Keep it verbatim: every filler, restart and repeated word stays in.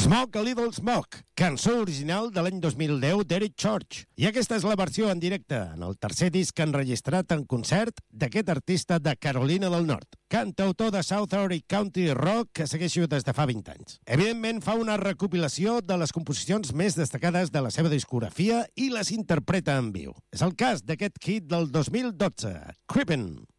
Smoke a Little Smoke, cançó original de l'any dos mil deu d'Eric Church. I aquesta és la versió en directe, en el tercer disc enregistrat en concert d'aquest artista de Carolina del Nord, cantautor de South Horry County Rock que segueixo des de fa vint anys. Evidentment fa una recopilació de les composicions més destacades de la seva discografia i les interpreta en viu. És el cas d'aquest hit del dos mil dotze, Creepin'.